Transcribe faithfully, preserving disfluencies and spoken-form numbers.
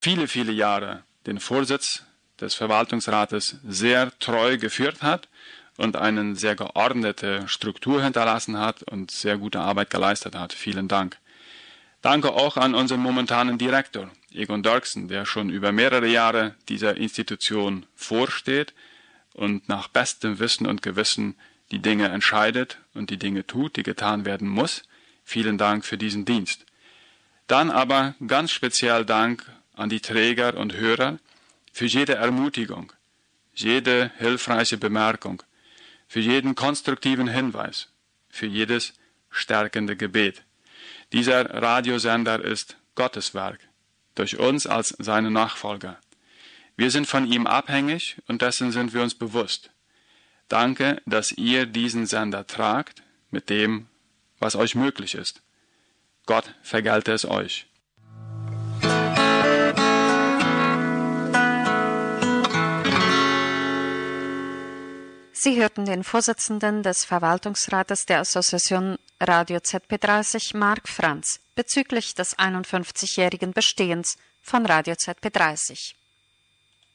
viele, viele Jahre den Vorsitz des Verwaltungsrates sehr treu geführt hat und eine sehr geordnete Struktur hinterlassen hat und sehr gute Arbeit geleistet hat. Vielen Dank. Danke auch an unseren momentanen Direktor, Egon Dirksen, der schon über mehrere Jahre dieser Institution vorsteht und nach bestem Wissen und Gewissen die Dinge entscheidet und die Dinge tut, die getan werden muss. Vielen Dank für diesen Dienst. Dann aber ganz speziell Dank an die Träger und Hörer für jede Ermutigung, jede hilfreiche Bemerkung, für jeden konstruktiven Hinweis, für jedes stärkende Gebet. Dieser Radiosender ist Gottes Werk, durch uns als seine Nachfolger. Wir sind von ihm abhängig und dessen sind wir uns bewusst. Danke, dass ihr diesen Sender tragt mit dem, was euch möglich ist. Gott vergelte es euch. Sie hörten den Vorsitzenden des Verwaltungsrates der Association Radio Z P dreißig, Mark Franz, bezüglich des einundfünfzigjährigen Bestehens von Radio Z P dreißig.